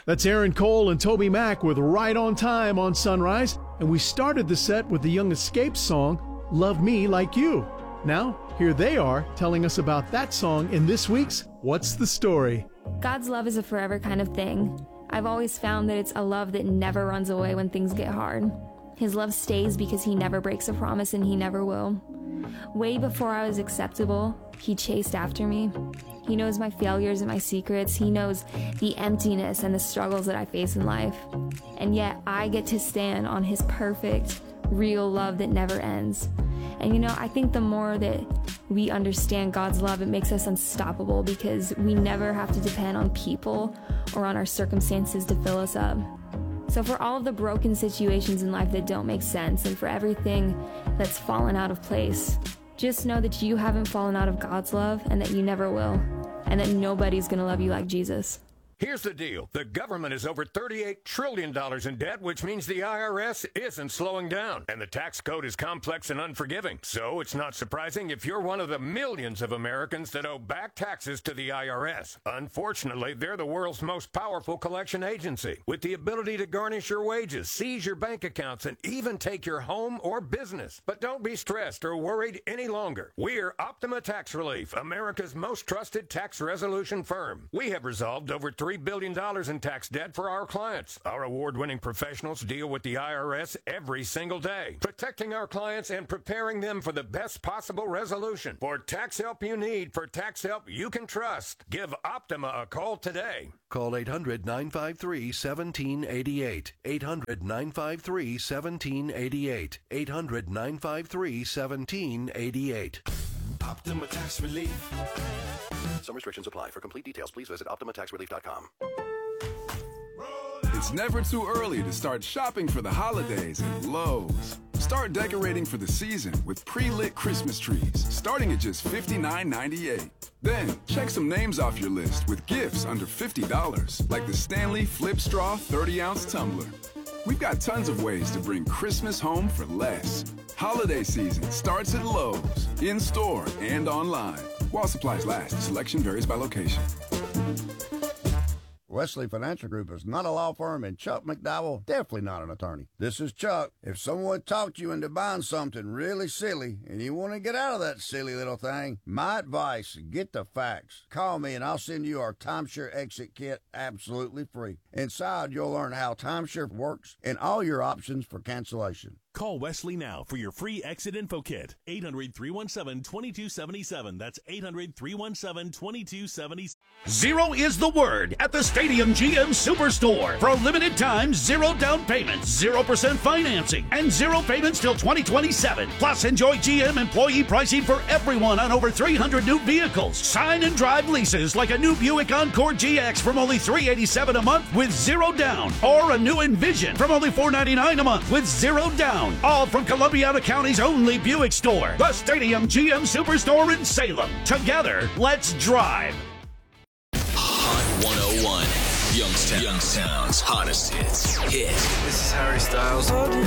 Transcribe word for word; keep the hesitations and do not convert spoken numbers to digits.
That's Aaron Cole and Toby Mac with Right on Time on Sunrise, and we started the set with the Young Escape song, Love Me Like You. Now, here they are telling us about that song in this week's What's the Story? God's love is a forever kind of thing. I've always found that it's a love that never runs away when things get hard. His love stays because he never breaks a promise and he never will. Way before I was acceptable, he chased after me. He knows my failures and my secrets. He knows the emptiness and the struggles that I face in life. And yet I get to stand on his perfect, real love that never ends. And you know, I think the more that we understand God's love, it makes us unstoppable because we never have to depend on people or on our circumstances to fill us up. So for all of the broken situations in life that don't make sense and for everything that's fallen out of place, just know that you haven't fallen out of God's love and that you never will, and that nobody's going to love you like Jesus. Here's the deal. The government is over thirty-eight trillion dollars in debt, which means the I R S isn't slowing down. And the tax code is complex and unforgiving. So it's not surprising if you're one of the millions of Americans that owe back taxes to the I R S. Unfortunately, they're the world's most powerful collection agency, with the ability to garnish your wages, seize your bank accounts, and even take your home or business. But don't be stressed or worried any longer. We're Optima Tax Relief, America's most trusted tax resolution firm. We have resolved over three billion dollars in tax debt for our clients. Our award-winning professionals deal with the I R S every single day, protecting our clients and preparing them for the best possible resolution. For tax help you need, for tax help you can trust, give Optima a call today. Call eight hundred, nine five three, one seven eight eight. eight hundred, nine five three, one seven eight eight. eight hundred, nine five three, one seven eight eight. Optima Tax Relief. Some restrictions apply. For complete details, please visit optima tax relief dot com. It's never too early to start shopping for the holidays at Lowe's. Start decorating for the season with pre-lit Christmas trees, starting at just fifty-nine ninety-eight. Then, check some names off your list with gifts under fifty dollars, like the Stanley Flip Straw thirty ounce tumbler. We've got tons of ways to bring Christmas home for less. Holiday season starts at Lowe's, in-store and online. While supplies last, selection varies by location. Wesley Financial Group is not a law firm, and Chuck McDowell definitely not an attorney. This is Chuck. If someone talked you into buying something really silly and you want to get out of that silly little thing, my advice, get the facts. Call me and I'll send you our timeshare exit kit absolutely free. Inside, you'll learn how timeshare works and all your options for cancellation. Call Wesley now for your free exit info kit. eight hundred, three one seven, two two seven seven. That's eight hundred, three one seven, two two seven seven. Zero is the word at the Stadium G M Superstore. For a limited time, zero down payments, zero percent financing, and zero payments till twenty twenty-seven. Plus, enjoy G M employee pricing for everyone on over three hundred new vehicles. Sign and drive leases like a new Buick Encore G X from only three hundred eighty-seven dollars a month with zero down. Or a new Envision from only four hundred ninety-nine dollars a month with zero down. All from Columbiana County's only Buick store, the Stadium G M Superstore in Salem. Together, let's drive. Hot one oh one. Youngstown. Youngstown's hottest hits. Hit. This is Harry Styles.